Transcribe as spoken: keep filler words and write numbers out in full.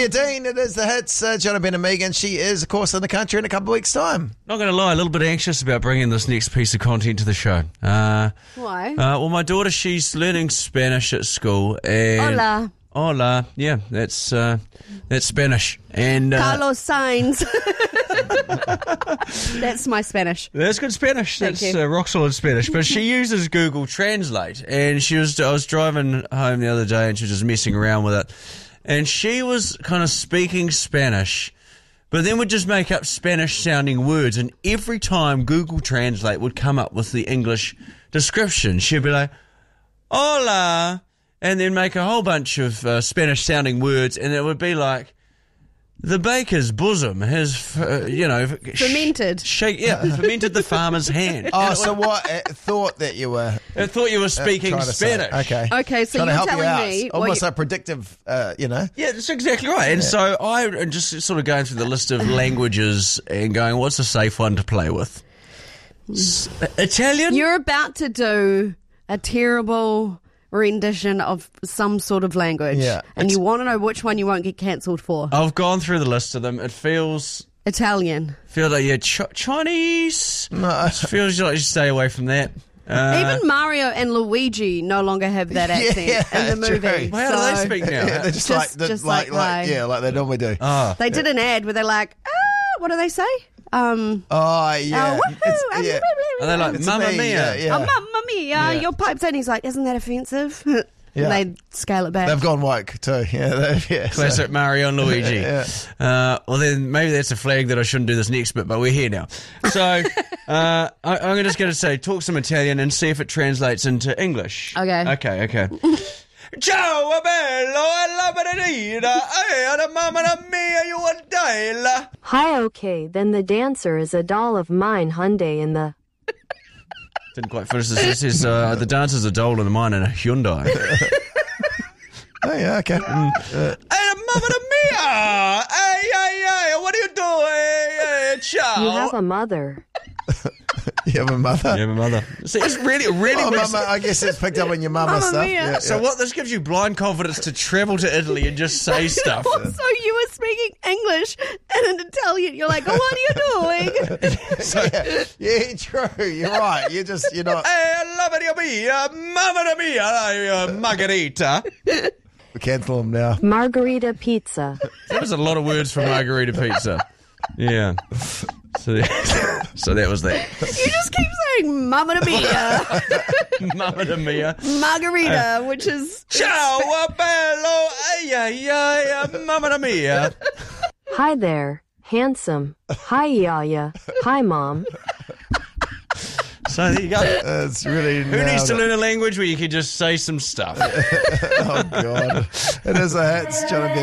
you, Dean. It is the hits. Uh, John and Ben and Megan. She is, of course, in the country in a couple of weeks' time. Not going to lie, a little bit anxious about bringing this next piece of content to the show. Uh, Why? Uh, well, my daughter, she's learning Spanish at school. And Hola. Hola. Yeah, that's uh, that's Spanish. And uh, Carlos Sainz. That's my Spanish. That's good Spanish. Thank That's you. uh, rock solid Spanish. But she uses Google Translate, and she was. I was driving home the other day, and she was just messing around with it, and she was kind of speaking Spanish, but then would just make up Spanish-sounding words, and every time Google Translate would come up with the English description, she'd be like, "Hola," and then make a whole bunch of uh, Spanish-sounding words, and it would be like, the baker's bosom has, uh, you know... Fermented. Sh- shake, yeah, fermented the farmer's hand. Oh, so what? Uh, thought that you were I thought you were uh, speaking trying to say. Spanish. Okay. Okay, so Trying to you're help you telling out. me what Almost you- a predictive, uh, you know. Yeah, that's exactly right. And so I am just sort of going through the list of languages and going, what's a safe one to play with? S- Italian? You're about to do a terrible rendition of some sort of language. Yeah. And you want to know which one you won't get cancelled for. I've gone through the list of them. It feels... Italian. Feels like, yeah, ch- Chinese. No. It feels like you stay away from that. Uh, Even Mario and Luigi no longer have that accent Yeah, in the movie. true. well, how do they So speak now? Yeah, they're just, Just- like, the, just like, like like, they- yeah, like they normally do. Oh. They did an ad where they're like, ah, what do they say? Um, Oh, yeah. uh, woohoo, It's- um, yeah. Are they like, It's Mamma me, Mia? yeah, yeah. Oh, mamma mia, Yeah. your pipes. And he's like, isn't that offensive? Yeah. And they scale it back. They've gone woke too. Yeah, they've, yeah. so- Classic Mario and Luigi. Yeah. Uh, well, then maybe that's a flag that I shouldn't do this next bit, but we're here now. So uh, I, I'm just going to say, talk some Italian and see if it translates into English. Okay. Okay, okay. Ciao, bello, e la benedita, e la mamma mia, you a della. Hi, okay, then the dancer is a doll of mine, Hyundai, in the... Didn't quite finish this. This is uh, the dancer's a doll and mine in a Hyundai. Oh, yeah, okay. Mm. Uh, Hey, mamma mia! Hey, hey, hey, what are you doing? Hey, ciao. You have a mother. you have a mother? Yeah, my mother. See, it's really, really... Oh, really- mama, I guess it's picked up on your mama Mamma stuff. mia. Yeah, So yeah. what, this gives you blind confidence to travel to Italy and just say stuff. So you were speaking English and an Italian. You're like, oh, what are you doing? yeah, yeah, true. You're right. You're just, you're not. Hey, love it, mia, mamma mia, uh, margarita. We cancel them now. Margarita pizza. That was a lot of words for margarita pizza. Yeah. So, that- so that was that. You just keep saying mamma mia, Mamma mia. margarita, which is Ciao, bello, ay, ay, ay, mamma mia. Hi there, handsome. Hi, Yaya. Hi, Mom. So there you go. It's really. Who needs to learn a language where you can just say some stuff? Oh, God. It is a hit. It's John and Ben.